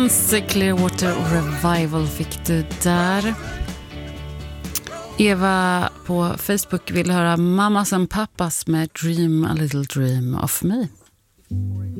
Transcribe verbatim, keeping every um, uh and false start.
Clearwater Revival fick du där. Eva på Facebook vill höra Mamas and Papas med Dream a Little Dream of Me.